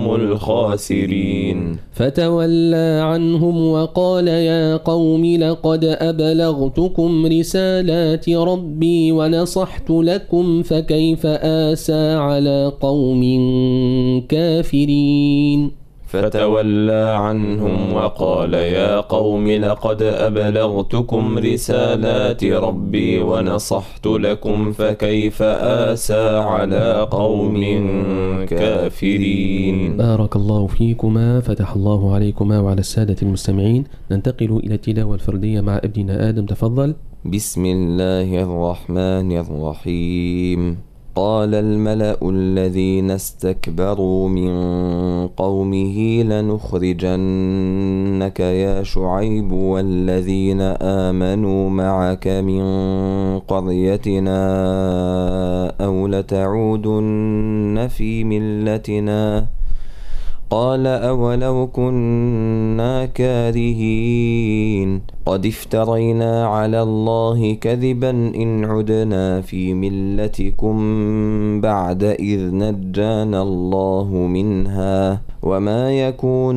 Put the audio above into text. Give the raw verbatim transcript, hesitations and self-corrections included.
هم الخاسرين. فتولى عنهم وقال يا قوم لقد أبلغتكم رسالات ربي ونصحت لكم فكيف آسى على قوم كافرين. فتولى عنهم وقال يا قوم لقد أبلغتكم رسالات ربي ونصحت لكم فكيف آسى على قوم كافرين. بارك الله فيكما، فتح الله عليكما وعلى السادة المستمعين. ننتقل إلى التلاوة الفردية مع ابننا آدم، تفضل. بسم الله الرحمن الرحيم. قال الملأ الذين استكبروا من قومه لنخرجنك يا شعيب والذين آمنوا معك من قريتنا أو لتعودن في ملتنا. قال أولو كنا كارهين قد افترينا على الله كذبا إن عدنا في ملتكم بعد إذ نجانا الله منها وما يكون